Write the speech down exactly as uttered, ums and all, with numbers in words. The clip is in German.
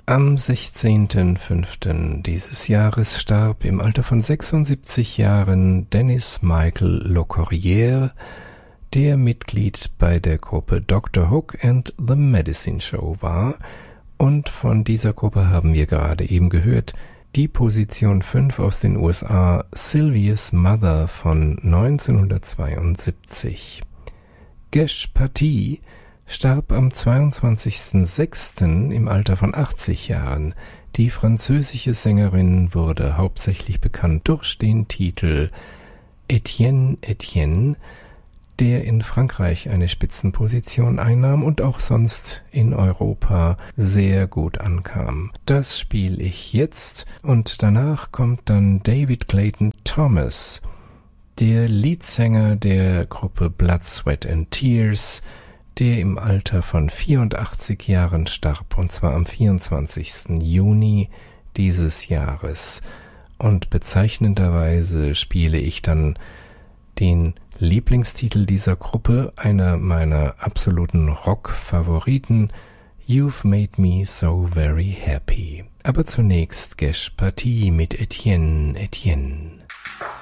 Am sechzehnten fünften dieses Jahres starb im Alter von sechsundsiebzig Jahren Denis Michael Locorriere, der Mitglied bei der Gruppe Doctor Hook and the Medicine Show war, und von dieser Gruppe haben wir gerade eben gehört die Position fünf aus den U S A, Sylvia's Mother von neunzehnhundertzweiundsiebzig. Gesh Pati starb am zweiundzwanzigsten sechsten im Alter von achtzig Jahren. Die französische Sängerin wurde hauptsächlich bekannt durch den Titel Etienne, Etienne, der in Frankreich eine Spitzenposition einnahm und auch sonst in Europa sehr gut ankam. Das spiele ich jetzt, und danach kommt dann David Clayton Thomas, der Leadsänger der Gruppe Blood, Sweat and Tears, der im Alter von vierundachtzig Jahren starb, und zwar am vierundzwanzigsten Juni dieses Jahres. Und bezeichnenderweise spiele ich dann den Lieblingstitel dieser Gruppe, einer meiner absoluten Rock-Favoriten, You've Made Me So Very Happy. Aber zunächst Gesh Pati mit Etienne, Etienne.